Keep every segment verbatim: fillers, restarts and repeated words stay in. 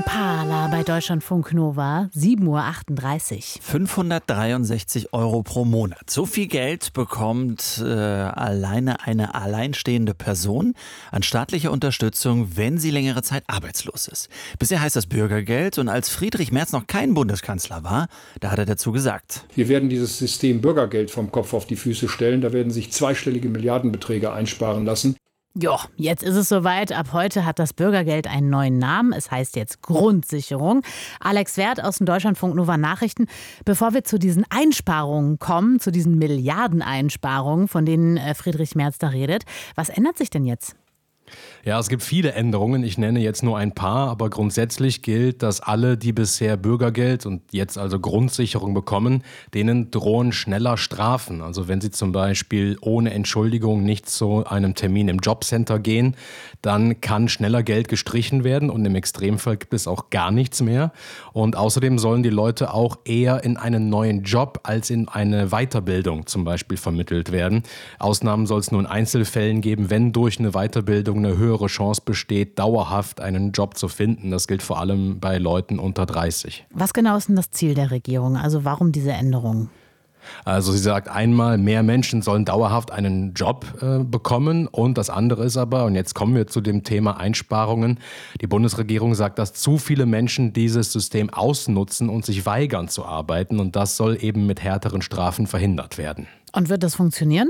Impala bei Deutschlandfunk Nova, sieben Uhr achtunddreißig. fünfhundertdreiundsechzig Euro pro Monat. So viel Geld bekommt äh, alleine eine alleinstehende Person an staatlicher Unterstützung, wenn sie längere Zeit arbeitslos ist. Bisher heißt das Bürgergeld, und als Friedrich Merz noch kein Bundeskanzler war, da hat er dazu gesagt: Wir werden dieses System Bürgergeld vom Kopf auf die Füße stellen. Da werden sich zweistellige Milliardenbeträge einsparen lassen. Jo, jetzt ist es soweit. Ab heute hat das Bürgergeld einen neuen Namen. Es heißt jetzt Grundsicherung. Alex Werth aus den Deutschlandfunk Nova Nachrichten. Bevor wir zu diesen Einsparungen kommen, zu diesen Milliardeneinsparungen, von denen Friedrich Merz da redet, was ändert sich denn jetzt? Ja, es gibt viele Änderungen. Ich nenne jetzt nur ein paar, aber grundsätzlich gilt, dass alle, die bisher Bürgergeld und jetzt also Grundsicherung bekommen, denen drohen schneller Strafen. Also wenn sie zum Beispiel ohne Entschuldigung nicht zu einem Termin im Jobcenter gehen, dann kann schneller Geld gestrichen werden und im Extremfall gibt es auch gar nichts mehr. Und außerdem sollen die Leute auch eher in einen neuen Job als in eine Weiterbildung zum Beispiel vermittelt werden. Ausnahmen soll es nur in Einzelfällen geben, wenn durch eine Weiterbildung eine höhere Chance besteht, dauerhaft einen Job zu finden. Das gilt vor allem bei Leuten unter dreißig. Was genau ist denn das Ziel der Regierung? Also warum diese Änderungen? Also sie sagt einmal, mehr Menschen sollen dauerhaft einen Job äh, bekommen, und das andere ist aber, und jetzt kommen wir zu dem Thema Einsparungen, die Bundesregierung sagt, dass zu viele Menschen dieses System ausnutzen und sich weigern zu arbeiten, und das soll eben mit härteren Strafen verhindert werden. Und wird das funktionieren?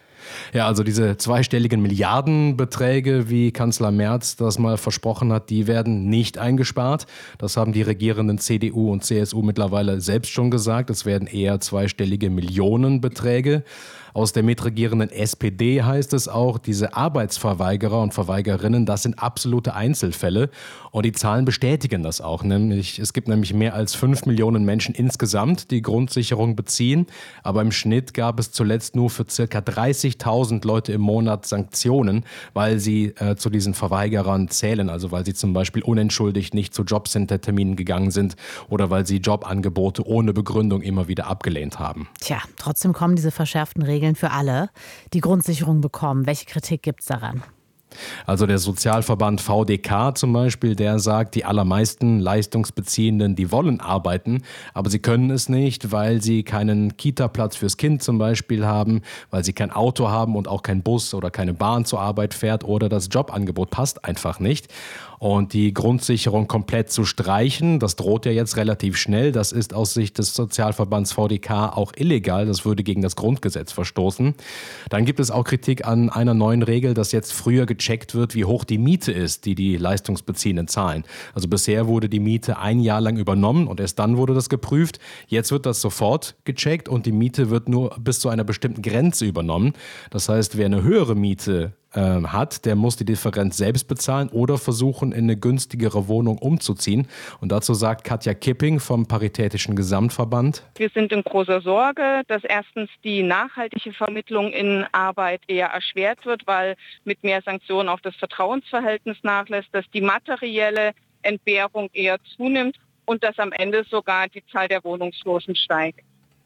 Ja, also diese zweistelligen Milliardenbeträge, wie Kanzler Merz das mal versprochen hat, die werden nicht eingespart. Das haben die regierenden C D U und C S U mittlerweile selbst schon gesagt. Es werden eher zweistellige Millionenbeträge. Aus der mitregierenden S P D heißt es auch, diese Arbeitsverweigerer und Verweigerinnen, das sind absolute Einzelfälle. Und die Zahlen bestätigen das auch. Nämlich, es gibt nämlich mehr als fünf Millionen Menschen insgesamt, die Grundsicherung beziehen. Aber im Schnitt gab es zuletzt nur für ca. dreißigtausend Leute im Monat Sanktionen, weil sie äh, zu diesen Verweigerern zählen. Also weil sie zum Beispiel unentschuldigt nicht zu Jobcenter-Terminen gegangen sind oder weil sie Jobangebote ohne Begründung immer wieder abgelehnt haben. Tja, trotzdem kommen diese verschärften Regeln für alle, die Grundsicherung bekommen. Welche Kritik gibt es daran? Also der Sozialverband V D K zum Beispiel, der sagt, die allermeisten Leistungsbeziehenden, die wollen arbeiten, aber sie können es nicht, weil sie keinen Kita-Platz fürs Kind zum Beispiel haben, weil sie kein Auto haben und auch kein Bus oder keine Bahn zur Arbeit fährt, oder das Jobangebot passt einfach nicht. Und die Grundsicherung komplett zu streichen, das droht ja jetzt relativ schnell. Das ist aus Sicht des Sozialverbands V D K auch illegal. Das würde gegen das Grundgesetz verstoßen. Dann gibt es auch Kritik an einer neuen Regel, dass jetzt früher gecheckt wird, wie hoch die Miete ist, die die Leistungsbeziehenden zahlen. Also bisher wurde die Miete ein Jahr lang übernommen und erst dann wurde das geprüft. Jetzt wird das sofort gecheckt und die Miete wird nur bis zu einer bestimmten Grenze übernommen. Das heißt, wer eine höhere Miete hat, der muss die Differenz selbst bezahlen oder versuchen, in eine günstigere Wohnung umzuziehen. Und dazu sagt Katja Kipping vom Paritätischen Gesamtverband: Wir sind in großer Sorge, dass erstens die nachhaltige Vermittlung in Arbeit eher erschwert wird, weil mit mehr Sanktionen auch das Vertrauensverhältnis nachlässt, dass die materielle Entbehrung eher zunimmt und dass am Ende sogar die Zahl der Wohnungslosen steigt.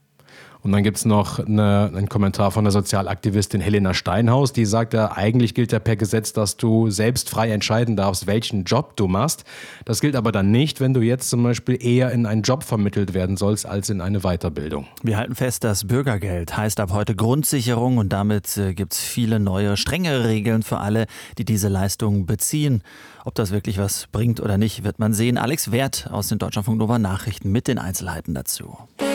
Und dann gibt es noch eine, einen Kommentar von der Sozialaktivistin Helena Steinhaus, die sagt, ja, eigentlich gilt ja per Gesetz, dass du selbst frei entscheiden darfst, welchen Job du machst. Das gilt aber dann nicht, wenn du jetzt zum Beispiel eher in einen Job vermittelt werden sollst, als in eine Weiterbildung. Wir halten fest, das Bürgergeld heißt ab heute Grundsicherung, und damit äh, gibt es viele neue, strengere Regeln für alle, die diese Leistungen beziehen. Ob das wirklich was bringt oder nicht, wird man sehen. Alex Werth aus den Deutschlandfunk Nova Nachrichten mit den Einzelheiten dazu.